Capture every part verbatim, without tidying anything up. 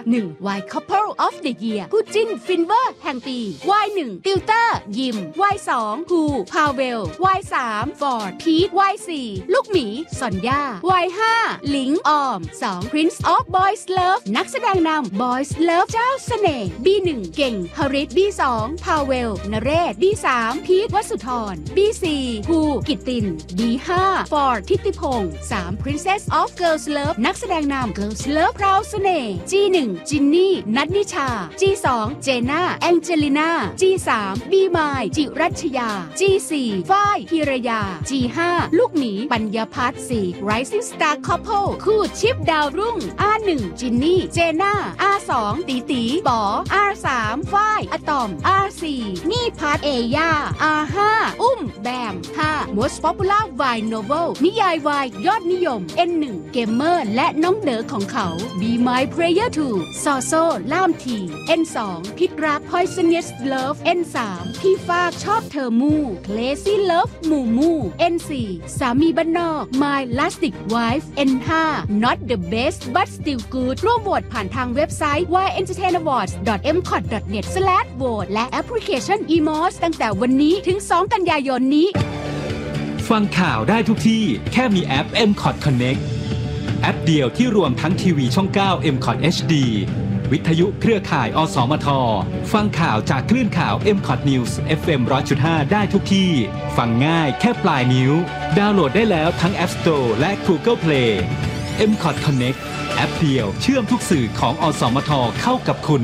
หนึ่ง Y Couple of the Year คู่จิ้นฟินเวอร์แห่งปี วาย หนึ่ง ติวเตอร์ยิม วาย สอง ฮูพาเวล วาย สาม ฟอร์ดพีท วาย สี่ ลูกหมีซอนยา วาย ห้า หลิงออม สอง Prince of Boys Love นักแสดงนำ Boys Love เจ้าเสน่ห์ บี หนึ่ง เก่งฮริต บี สอง พาเวล นเรศ บี สาม พีท วสุธร บี สี่ ฮูกิตติน บี ห้า ฟอร์ดทิติพงษ์ สาม Princess of Girls Love นักแสดงนำ Girls Love พราวเสน่ห์ จี หนึ่ง จินนี่ นัทนิชา จี สอง เจน่า แองเจลิน่า จี สาม บีมาย จิรัชยา จี สี่ ฝ้ายธีรยา จี ห้า ลูกหมีปัญญาพัฒน์ สี่ Rising Star Couple คู่ชิปดาวรุ่ง อาร์ หนึ่ง จินนี่ เจน่า อาร์ สอง ตีตีป๋อ อาร์ สาม ฝ้ายอะตอม อาร์ สี่ นี่พัทเอย่า อาร์ ห้า อุ้มแบม ห้า Most Popular Vine Novel นิยายวายยอดนิยม เอ็น หนึ่ง เกมเมอร์และน้องเด๋อของเขา Be My Prayer ทู ซอโซล่ามที เอ็น สอง พิษรัก Poisonous Love เอ็น สาม พี่ฟากชอบเธอมู Crazy Love มูมู เอ็น สี่ สามีบ้านนอก My Lastic Wife เอ็น ห้า Not the Best But Still Good ร่วมโหวตผ่านทางเว็บไซต์ วาย เอ็นเตอร์เทน อวอร์ดส์ ดอท เอ็ม คอท ดอท เน็ต สแลช โหวต และแอปพลิเคชัน อี มอส ตั้งแต่วันนี้ถึง สอง กันยายนนี้ฟังข่าวได้ทุกที่แค่มีแอป เอ็ม คอท Connect แอปเดียวที่รวมทั้งทีวีช่อง เก้า เอ็ม คอท เอช ดี วิทยุเครือข่ายอสมทฟังข่าวจากคลื่นข่าว เอ็ม คอท News เอฟ เอ็ม หนึ่งร้อยจุดห้า ได้ทุกที่ฟังง่ายแค่ปลายนิ้วดาวน์โหลดได้แล้วทั้ง App Store และ Google Play เอ็ม คอท Connect แอปเดียวเชื่อมทุกสื่อของอสมทเข้ากับคุณ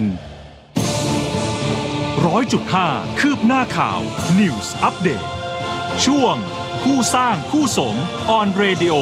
ร้อยจุดห้าคืบหน้าข่าว News Update ช่วงผู้สร้างผู้สม On Radio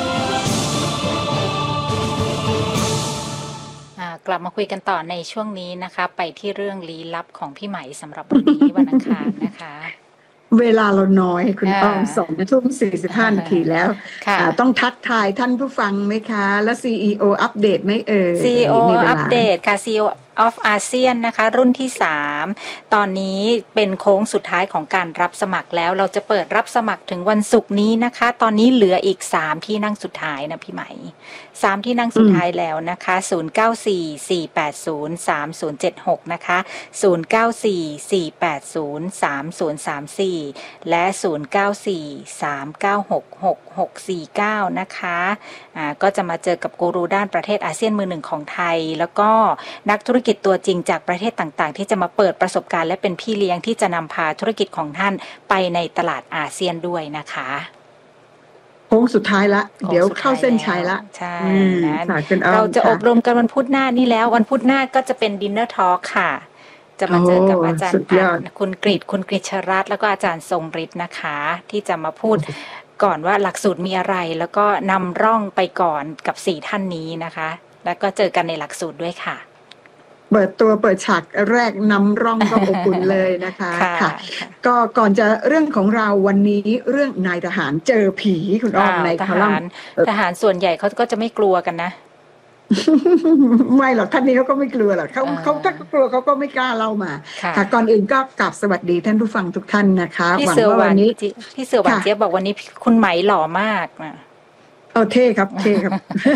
กลับมาคุยกันต่อในช่วงนี้นะคะไปที่เรื่องลี้ลับของพี่ไหมสำหรับวันนี้วันอังคารนะคะเวลาเราน้อยคุณอ้อมสองทุ่มสี่สิบห้านาทีแล้วต้องทักทายท่านผู้ฟังไหมคะแล้ว ซี อี โอ อัปเดตไหมเอ่ยซี อี โอ อัปเดตค่ะ ซี อี โอof อาเซียนนะคะรุ่นที่สามตอนนี้เป็นโค้งสุดท้ายของการรับสมัครแล้วเราจะเปิดรับสมัครถึงวันศุกร์นี้นะคะตอนนี้เหลืออีกสามที่นั่งสุดท้ายนะพี่ไหมสามที่นั่งสุดท้ายแล้วนะคะศูนย์ เก้า สี่ สี่ แปด ศูนย์ สาม ศูนย์ เจ็ด หกนะคะศูนย์ เก้า สี่ สี่ แปด ศูนย์ สาม ศูนย์ สาม สี่และศูนย์ เก้า สี่ สาม เก้า หก หก หก สี่ เก้านะคะอ่าก็จะมาเจอกับกูรูด้านประเทศอาเซียนมือหนึ่งของไทยแล้วก็นักธุรกิจตัวจริงจากประเทศต่างๆที่จะมาเปิดประสบการณ์และเป็นพี่เลี้ยงที่จะนำพาธุรกิจของท่านไปในตลาดอาเซียนด้วยนะคะโค้งสุดท้ายละเดี๋ยวเข้าเส้นชัยละใช่นะเราจะอบรมกันวันพุธหน้านี้แล้ววันพุธหน้าก็จะเป็นดินเนอร์ทอล์คค่ะจะมาเจอกับอาจารย์คุณกฤษคุณกฤษรัตน์แล้วก็อาจารย์ทรงฤทธิ์นะคะที่จะมาพูดก่อนว่าหลักสูตรมีอะไรแล้วก็นำร่องไปก่อนกับสี่ท่านนี้นะคะแล้วก็เจอกันในหลักสูตรด้วยค่ะเปิดตัวเปิดฉากแรกนำร่องก็อบอุ่นเลยนะคะค่ะก็ก่อนจะเรื่องของเราวันนี้เรื่องนายทหารเจอผีคุณอ้อมในคอลัมน์ทหารส่วนใหญ่เขาก็จะไม่กลัวกันนะไม่หรอกท่านนี้เขาก็ไม่กลัวหรอกเขาเขาถ้ากลัวเขาก็ไม่กล้าเล่ามาค่ะก่อนอื่นก็กราบสวัสดีท่านผู้ฟังทุกท่านนะคะหวังว่าวันนี้พี่เสือหวานเจี๊ยบบอกวันนี้คุณไหมหล่อมากนะโอเท่ครับเท่ครับ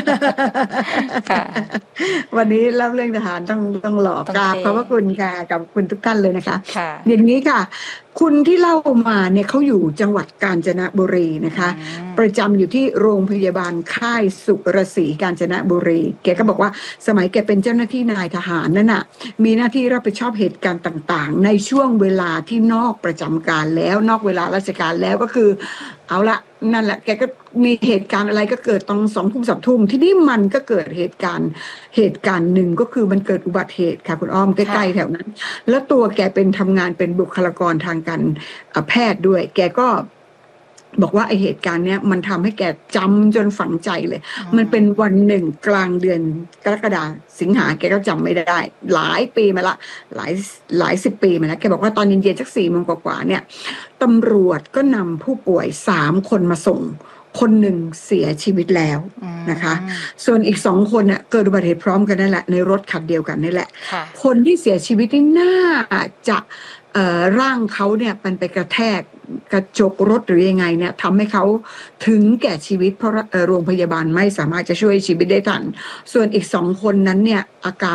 วันนี้เล่าเรื่องทหารต้องต้องหล่อกราบขอบพระคุณค่ะกับคุณทุกท่านเลยนะคะอย่างนี้ค่ะคุณที่เล่ามาเนี่ยเขาอยู่จังหวัดกาญจนบุรีนะคะประจำอยู่ที่โรงพยาบาลค่ายสุรศรีกาญจนบุรีแกก็บอกว่าสมัยแกเป็นเจ้าหน้าที่นายทหารนั่นน่ะมีหน้าที่รับผิดชอบเหตุการณ์ต่างๆในช่วงเวลาที่นอกประจำการแล้วนอกเวลาราชการแล้วก็คือเอาละนั่นแหละแกก็มีเหตุการณ์อะไรก็เกิดตอนสองทุ่มสามทุ่มที่นี่มันก็เกิดเหตุการณ์เหตุการณ์หนึ่งก็คือมันเกิดอุบัติเหตุค่ะคุณอ้อมใกล้ๆแถวนั้นแล้วตัวแกเป็นทำงานเป็นบุคลากรทางการแพทย์ด้วยแกก็บอกว่าไอเหตุการณ์เนี้ยมันทำให้แกจำจนฝังใจเลยมันเป็นวันหนึ่งกลางเดือนกรกฎาคมสิงหาแกก็จำไม่ได้หลายปีมาละหลายหลายสิบปีมาแล้วแกบอกว่าตอนเย็นๆสักสี่โมงกว่าๆเนี่ยตำรวจก็นำผู้ป่วยสามคนมาส่งคนหนึ่งเสียชีวิตแล้วนะคะส่วนอีกสองคนน่ะเกิดอุบัติเหตุพร้อมกันนั่นแหละในรถคันเดียวกันนี่แหละคนที่เสียชีวิตนี่น่าจะร่างเขาเนี่ยมันไปกระแทกกระจกรถหรือยังไงเนี่ยทำให้เขาถึงแก่ชีวิตเพราะโรงพยาบาลไม่สามารถจะช่วยชีวิตได้ทันส่วนอีกสองคนนั้นเนี่ยอาการ